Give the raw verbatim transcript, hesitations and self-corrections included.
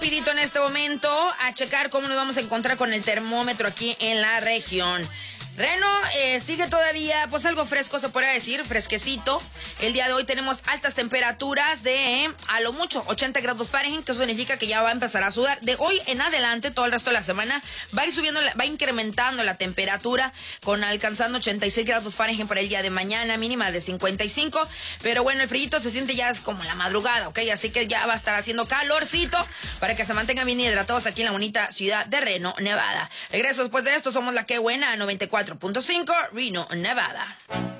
rapidito en este momento a checar cómo nos vamos a encontrar con el termómetro aquí en la región. Reno eh, sigue todavía, pues algo fresco se podría decir, fresquecito. El día de hoy tenemos altas temperaturas de, eh, a lo mucho, ochenta grados Fahrenheit, que eso significa que ya va a empezar a sudar. De hoy en adelante, todo el resto de la semana, va a ir subiendo, va incrementando la temperatura, con alcanzando ochenta y seis grados Fahrenheit para el día de mañana, mínima de cincuenta y cinco. Pero bueno, el frío se siente ya como la madrugada, ¿ok? Así que ya va a estar haciendo calorcito para que se mantengan bien hidratados aquí en la bonita ciudad de Reno, Nevada. Regreso después de esto, somos la que buena, noventa y cuatro punto cinco, Reno, Nevada.